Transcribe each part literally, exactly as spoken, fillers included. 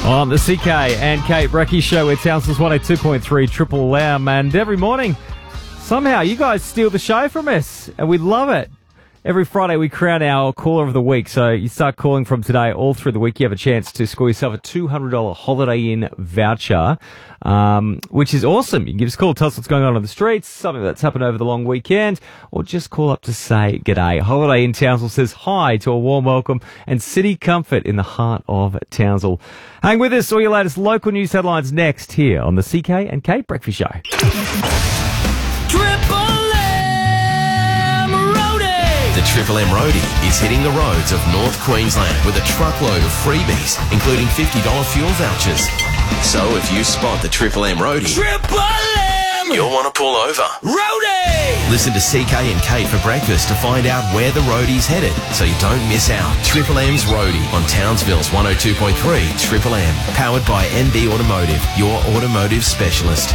On the C K and Kate Brecky show with Townsville's one oh two point three Triple M, and every morning, somehow you guys steal the show from us, and we love it. Every Friday we crown our caller of the week, so you start calling from today all through the week. You have a chance to score yourself a two hundred dollars Holiday Inn voucher, um, which is awesome. You can give us a call, tell us what's going on on the streets, something that's happened over the long weekend, or just call up to say g'day. Holiday Inn Townsville says hi to a warm welcome and city comfort in the heart of Townsville. Hang with us, all your latest local news headlines next here on the C K and Kate Breakfast Show. The Triple M Roadie is hitting the roads of North Queensland with a truckload of freebies, including fifty dollars fuel vouchers. So if you spot the Triple M Roadie, Triple M! You'll want to pull over. Roadie! Listen to C K and Kate for breakfast to find out where the roadie's headed, so you don't miss out. Triple M's Roadie on Townsville's one oh two point three Triple M, powered by N B Automotive, your automotive specialist.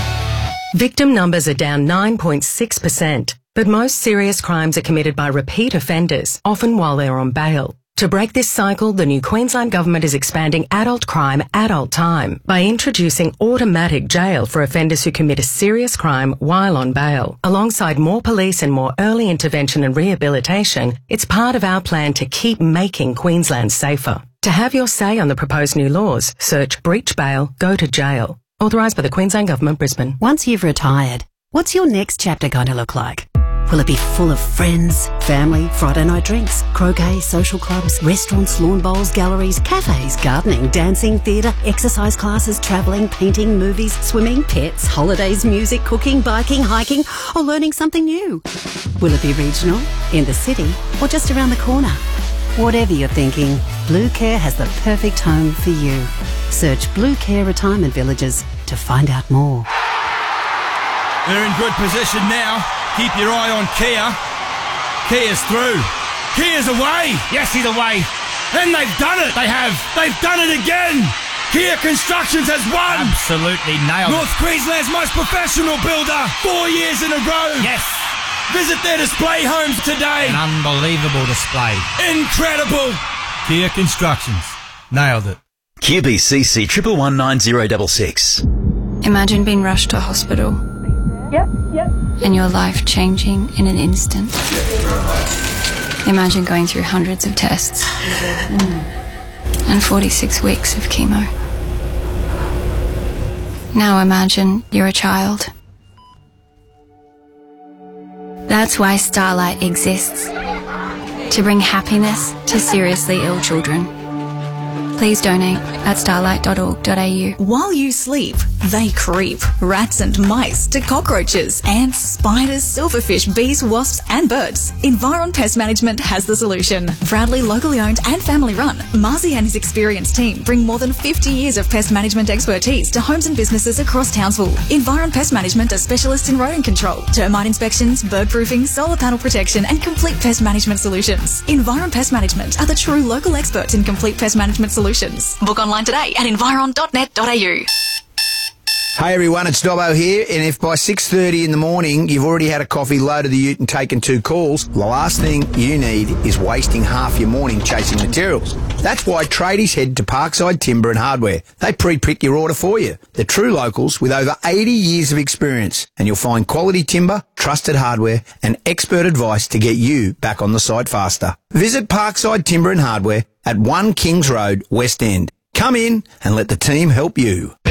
Victim numbers are down nine point six percent. But most serious crimes are committed by repeat offenders, often while they're on bail. To break this cycle, the new Queensland Government is expanding adult crime, adult time by introducing automatic jail for offenders who commit a serious crime while on bail. Alongside more police and more early intervention and rehabilitation, it's part of our plan to keep making Queensland safer. To have your say on the proposed new laws, search breach bail, go to jail. Authorised by the Queensland Government, Brisbane. Once you've retired, what's your next chapter going to look like? Will it be full of friends, family, Friday night drinks, croquet, social clubs, restaurants, lawn bowls, galleries, cafes, gardening, dancing, theatre, exercise classes, travelling, painting, movies, swimming, pets, holidays, music, cooking, biking, hiking, or learning something new? Will it be regional, in the city, or just around the corner? Whatever you're thinking, Blue Care has the perfect home for you. Search Blue Care Retirement Villages to find out more. They're in good position now. Keep your eye on Kia. Kia's through. Kia's away. Yes, he's away. And they've done it. They have. They've done it again. Kia Constructions has won. Absolutely nailed North it. Queensland's most professional builder. Four years in a row. Yes. Visit their display homes today. An unbelievable display. Incredible. Kia Constructions. Nailed it. Q B C C triple one nine zero double six. Imagine being rushed to hospital. Yep, yep. And your life changing in an instant. Imagine going through hundreds of tests and forty-six weeks of chemo. Now imagine you're a child. That's why Starlight exists. To bring happiness to seriously ill children. Please donate at starlight dot org dot a u. While you sleep, they creep. Rats and mice to cockroaches, ants, spiders, silverfish, bees, wasps and birds. Environ Pest Management has the solution. Proudly locally owned and family run, Marzi and his experienced team bring more than fifty years of pest management expertise to homes and businesses across Townsville. Environ Pest Management are specialists in rodent control, termite inspections, bird proofing, solar panel protection and complete pest management solutions. Environ Pest Management are the true local experts in complete pest management solutions. Book online today at environ dot net dot a u. Hey everyone, it's Dobbo here, and if by six thirty in the morning you've already had a coffee, loaded the ute and taken two calls, the last thing you need is wasting half your morning chasing materials. That's why tradies head to Parkside Timber and Hardware. They pre-pick your order for you. They're true locals with over eighty years of experience, and you'll find quality timber, trusted hardware and expert advice to get you back on the site faster. Visit Parkside Timber and Hardware at one Kings Road, West End. Come in and let the team help you.